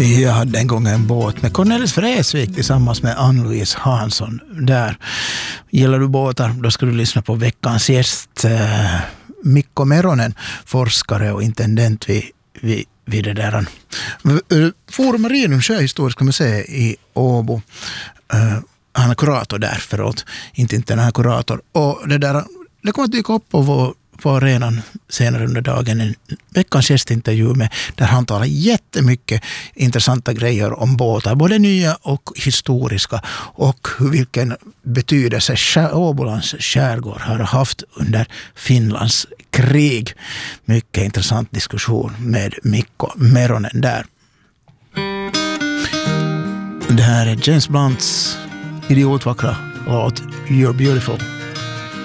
Jag hade en gång en båt med Cornelis Vreeswijk tillsammans med Ann-Louise Hansson där. Gillar du båtar, då ska du lyssna på veckans gäst Mikko Meronen, forskare och intendent vid det där Forum Marinum Sjöhistoriska museet i Åbo. Han är kurator där, förlåt, inte den här kurator. Och det kommer att dyka upp på arenan senare under dagen en veckans gästintervju med där han talar jättemycket intressanta grejer om båtar, både nya och historiska, och vilken betydelse Åbolands skärgård har haft under Finlands krig. Mycket intressant diskussion med Mikko Meronen där. Det här är James Blunts idiotvackra låt You're Beautiful.